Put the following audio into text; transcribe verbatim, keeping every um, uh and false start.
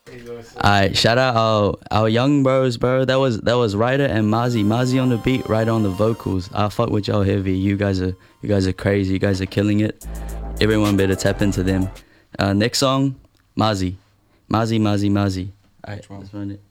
Alright, shout out our our young bros, bro. That was that was Ryder and Mozzie. Mozzie on the beat, Ryder on the vocals. I fuck with y'all heavy. You guys are you guys are crazy. You guys are killing it. Everyone better tap into them. Uh, next song, Mozzie. Mozzie, Mozzie, Mozzie. Alright, let's run it.